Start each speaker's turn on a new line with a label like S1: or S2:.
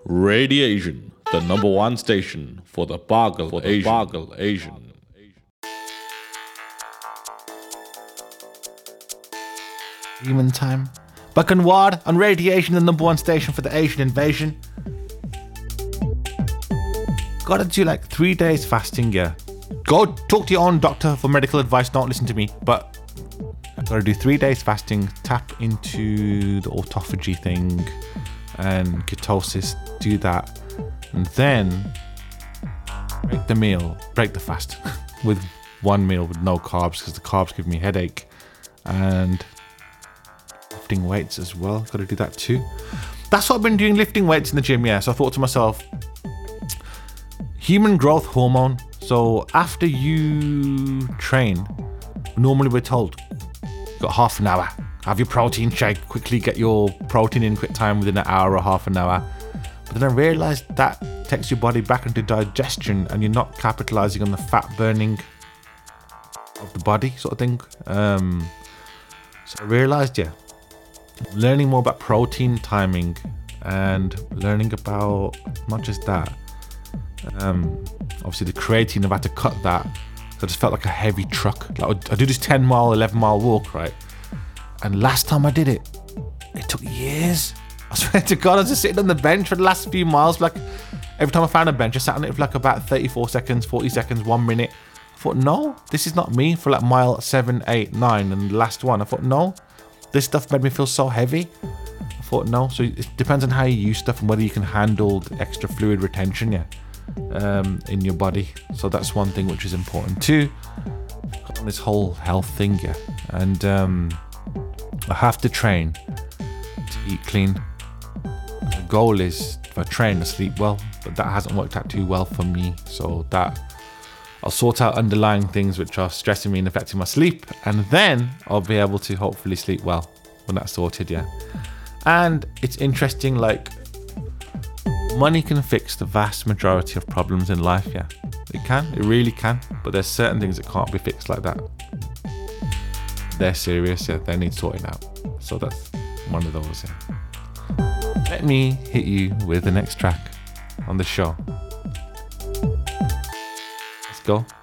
S1: Radiation, the number one station for the Bargle Asian.
S2: Human time. Buck and Ward on Radiation, the number one station for the Asian invasion. Gotta do like 3 days fasting, yeah. Go talk to your own doctor for medical advice, don't listen to me. But I've gotta do 3 days fasting, tap into the autophagy thing and ketosis, do that. And then break the fast with one meal with no carbs, because the carbs give me a headache. And lifting weights as well, gotta do that too. That's what I've been doing, lifting weights in the gym, yeah. So I thought to myself, human growth hormone. So after you train, normally we're told, got half an hour, have your protein shake, quickly get your protein in quick time within an hour or half an hour. But then I realized that takes your body back into digestion and you're not capitalizing on the fat burning of the body, sort of thing. So I realized, yeah, learning more about protein timing and learning about not just that, obviously the creatine, I've had to cut that. So I just felt like a heavy truck. Like I do this 10 mile, 11 mile walk, right? And last time I did it, it took years. I swear to God, I was just sitting on the bench for the last few miles. Like every time I found a bench, I sat on it for like about 34 seconds, 40 seconds, 1 minute. I thought, no, this is not me for like mile 7, 8, 9 and the last one. I thought, no, this stuff made me feel so heavy. I thought, no. So it depends on how you use stuff and whether you can handle the extra fluid retention, yeah, in your body. So that's one thing which is important too. Got on this whole health thing, yeah. And I have to train to eat clean. The goal is, if I train, to sleep well, but that hasn't worked out too well for me. So that I'll sort out underlying things which are stressing me and affecting my sleep, and then I'll be able to hopefully sleep well when that's sorted, yeah. And it's interesting, like, money can fix the vast majority of problems in life, yeah. It can, it really can, but there's certain things that can't be fixed like that. They're serious, yeah, they need sorting out. So that's one of those, yeah. Let me hit you with the next track on the show. Let's go.